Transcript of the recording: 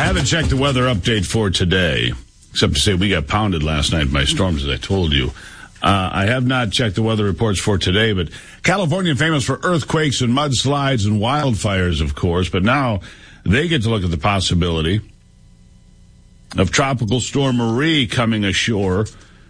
haven't checked the weather update for today, except to say we got pounded last night by storms, as I told you. I have not checked the weather reports for today, but California famous for earthquakes and mudslides and wildfires, of course, but now they get to look at the possibility of Tropical Storm Marie coming ashore